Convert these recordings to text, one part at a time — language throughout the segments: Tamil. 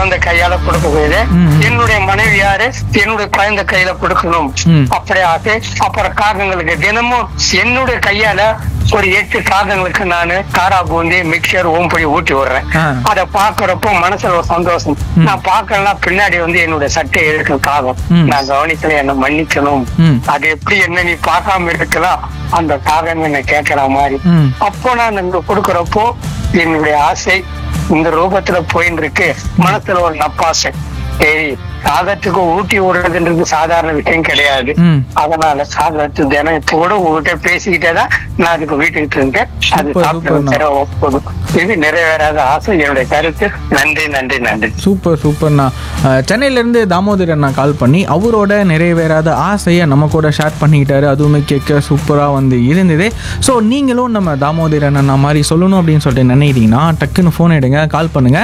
குழந்தை கையால கொடுக்கக்கூடியது. என்னுடைய மனைவியாரு என்னுடைய குழந்தை கையில கொடுக்கணும் அப்படியாக. அப்புறம் காகங்களுக்கு தினமும் என்னுடைய கையால ஒரு 8 காகங்களுக்கு நானு காரா பூந்தி மிக்சர் ஓம்படி ஊட்டி விடுறேன். அதை பாக்குறப்போ மனசுல ஒரு சந்தோஷம். நான் பாக்கலாம் பின்னாடி என்னுடைய சட்டை இருக்கு காகம், நான் கவனிக்கல, என்ன மன்னிக்கணும், அது எப்படி என்ன நீ பார்க்காம இருக்கலாம் அந்த காகம் என்ன கேட்கிற மாதிரி. அப்போ நான் இங்க கொடுக்கறப்போ என்னுடைய ஆசை இந்த ரூபத்துல போயின்னு இருக்கு. மனசுல ஒரு நப்பாசை, சரி காகத்துக்கு ஊட்டி விடுறதுன்றது சாதாரண விஷயம் கிடையாது. அதனால காகத்து தினம் இப்ப கூட உங்ககிட்ட பேசிக்கிட்டேதான் நான் அதுக்கு வீட்டுக்கிட்டு இருக்கேன். அது சாப்பிட்டு இது நிறைவேறாத ஆசை என்னுடைய கருத்து. நன்றி நன்றி நன்றி. சூப்பர் சூப்பர்ண்ணா. சென்னையில இருந்து தாமோதரன் நான் கால் பண்ணி அவரோட நிறைவேறாத ஆசையை நம்ம கூட ஷேர் பண்ணிக்கிட்டாரு. அதுவுமே கேட்க சூப்பரா இருந்தது. ஸோ நீங்களும் நம்ம தாமோதரன் அண்ணா மாதிரி சொல்லணும் அப்படின்னு சொல்லிட்டு நினைக்கிறீங்கன்னா டக்குன்னு ஃபோன் எடுங்க, கால் பண்ணுங்க.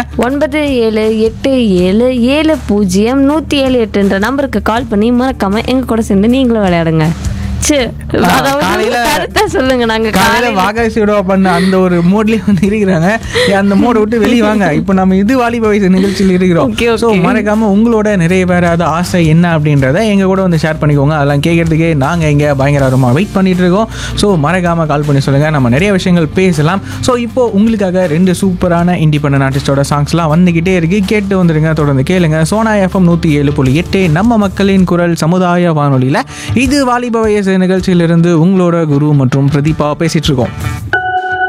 9787700178 நம்பருக்கு கால் பண்ணி மறக்காம எங்க கூட சேர்ந்து நீங்களும் விளையாடுங்க. சொல்லுங்க. நாங்க காலையில வாகாசியோட பண்ண அந்த ஒரு மோட்லயே இருக்கிறாங்க. அந்த மோட விட்டு வெளியே வாங்க. இப்ப நம்ம இது வாலிப வயசு நிகழ்ச்சியில் இருக்கிறோம். ஸோ மறக்காம உங்களோட நிறைவேறாத ஆசை என்ன அப்படின்றத எங்க கூட ஷேர் பண்ணிக்கோங்க. அதெல்லாம் கேட்கறதுக்கே நாங்க இங்க பயங்கரமா வெயிட் பண்ணிட்டு இருக்கோம். ஸோ மறக்காம கால் பண்ணி சொல்லுங்க, நம்ம நிறைய விஷயங்கள் பேசலாம். ஸோ இப்போ உங்களுக்காக 2 சூப்பரான இண்டிபெண்டன்ட் ஆர்டிஸ்டோட சாங்ஸ்லாம் வந்துகிட்டே இருக்கு, கேட்டு வந்துருங்க, தொடர்ந்து கேளுங்க. சோனா FM 107.8 நம்ம மக்களின் குரல் சமுதாய வானொலியில இது வாலிப வயசு நிகழ்ச்சியிலிருந்து உங்களோட குரு மற்றும் பிரதீபா பேசிட்டு இருக்கோம்.